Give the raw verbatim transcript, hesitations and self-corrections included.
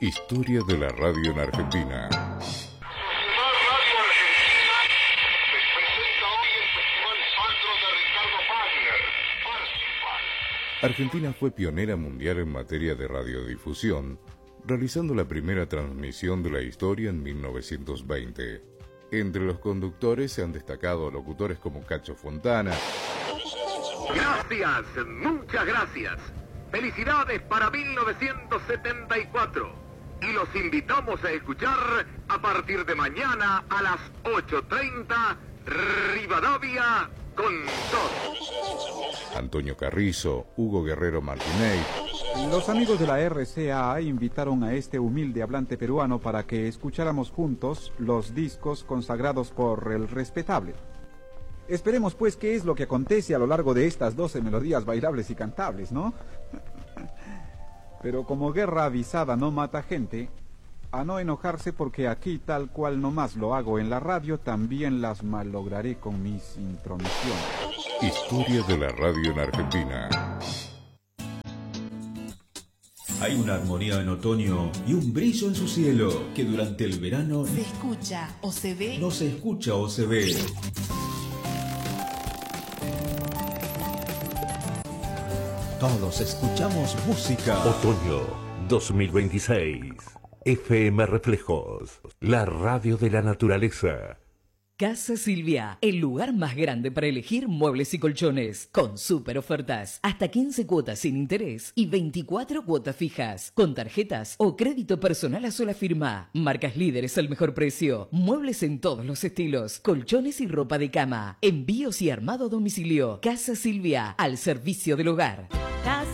Historia de la radio en Argentina. Argentina fue pionera mundial en materia de radiodifusión, realizando la primera transmisión de la historia en mil novecientos veinte. Entre los conductores se han destacado locutores como Cacho Fontana. Gracias, muchas gracias. Felicidades para mil novecientos setenta y cuatro. Y los invitamos a escuchar a partir de mañana a las ocho treinta, Rivadavia con todos. Antonio Carrizo, Hugo Guerrero Martínez. Los amigos de la R C A invitaron a este humilde hablante peruano para que escucháramos juntos los discos consagrados por el respetable. Esperemos pues qué es lo que acontece a lo largo de estas doce melodías bailables y cantables, ¿no? Pero como guerra avisada no mata gente, a no enojarse porque aquí tal cual nomás lo hago en la radio, también las malograré con mis intromisiones. Historia de la radio en Argentina. Hay una armonía en otoño y un brillo en su cielo que durante el verano se escucha o se ve. No se escucha o se ve. Todos escuchamos música. Otoño dos mil veintiséis. F M Reflejos, la radio de la naturaleza. Casa Silvia, el lugar más grande para elegir muebles y colchones, con súper ofertas, hasta quince cuotas sin interés y veinticuatro cuotas fijas, con tarjetas o crédito personal a sola firma, marcas líderes al mejor precio, muebles en todos los estilos, colchones y ropa de cama, envíos y armado a domicilio. Casa Silvia, al servicio del hogar.